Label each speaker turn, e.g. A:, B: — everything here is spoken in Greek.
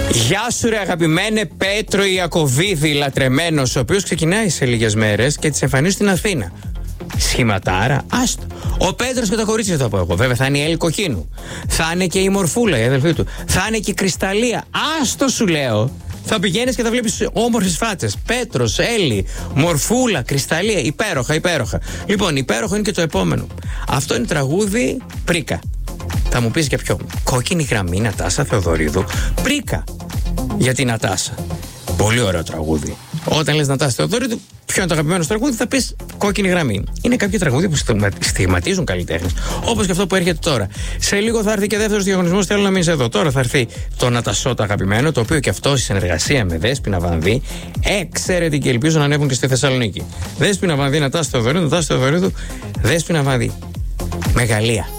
A: Γεια σου, ρε αγαπημένε Πέτρο Ιακωβίδη, λατρεμένος, ο οποίος ξεκινάει σε λίγες μέρες και της εμφανίζει στην Αθήνα. Σχηματάρα, άστο. Ο Πέτρος και τα κορίτσια θα πω εγώ. Βέβαια θα είναι η Έλλη Κοκκίνου. Θα είναι και η Μορφούλα, η αδελφή του. Θα είναι και η Κρυσταλλία. Άστο σου λέω. Θα πηγαίνεις και θα βλέπεις όμορφες φάτσες. Πέτρος, Έλλη, Μορφούλα, Κρυσταλλία. Υπέροχα, υπέροχα. Λοιπόν, υπέροχο είναι και το επόμενο. Αυτό είναι τραγούδι Πρίκα. Θα μου πεις για ποιο? Κόκκινη γραμμή, Νατάσα Θεοδωρίδου. Πρίκα για την Νατάσα. Πολύ ωραίο τραγούδι. Όταν λες Νατάσα Θεοδωρίδου, ποιο είναι το αγαπημένο τραγούδι, θα πεις Κόκκινη γραμμή. Είναι κάποια τραγούδια που στιγματίζουν καλλιτέχνες. Όπως και αυτό που έρχεται τώρα. Σε λίγο θα έρθει και δεύτερος διαγωνισμός. Θέλω να μείνεις εδώ. Τώρα θα έρθει το Νατασό το αγαπημένο, το οποίο και αυτό σε συνεργασία με Δέσποινα Βανδύ. Εξαιρετική και ελπίζω να ανέβουν και στη Θεσσαλονίκη. Δέσποινα Βανδύ, Νατάσα Θεοδωρίδου, Δέσποινα Βανδύ. Μεγαλεία.